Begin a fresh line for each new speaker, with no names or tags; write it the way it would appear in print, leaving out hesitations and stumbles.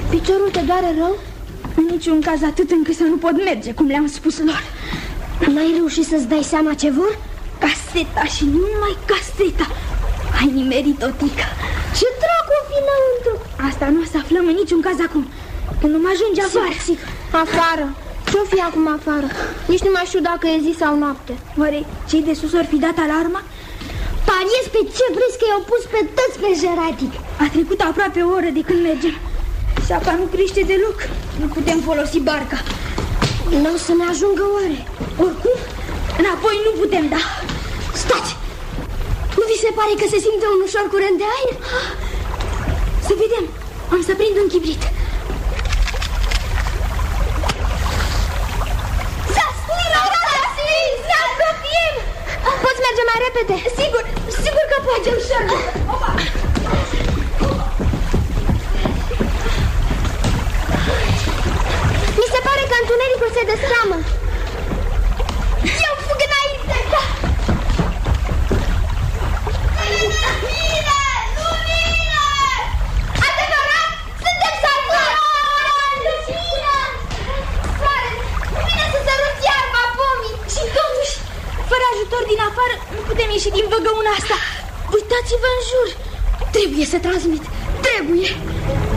Piciorul te doare rău?
În niciun caz atât încât să nu pot merge, cum le-am spus lor.
N-ai reușit să-ți dai seama ce vor?
Caseta și numai caseta. Ai nimerit, Otica.
Ce dracu o fi înăuntru?
Asta nu o să aflăm în niciun caz acum, când nu mă ajunge afară.
Sigur. Afară? Ce-o fi acum afară? Nici nu mai știu dacă e zi sau noapte.
Oare cei de sus ori fi dat alarma?
Pariez pe ce vrei că i-au pus pe toți pe jeratic.
A trecut aproape o oră de când mergem. Și apa nu crește deloc. Nu putem folosi barca.
N-au să ne ajungă oare?
Oricum, înapoi nu putem da.
Stați! Nu vi se pare că se simte un ușor curent de aer?
Să vedem. Am să prind un chibrit.
Poți merge mai repede?
Sigur, sigur că poate ușor. Opa!
Mi se pare că întunericul se destramă.
Eu fug înainte! Da! Lumină! Lumină! Adevărat? Suntem salvați! Lumină! Soare! Vine să săruți iarba pomii! Și totuși, fără ajutor din afară, nu putem ieși din văgăuna asta. Uitați-vă în jur. Trebuie să transmit. Trebuie.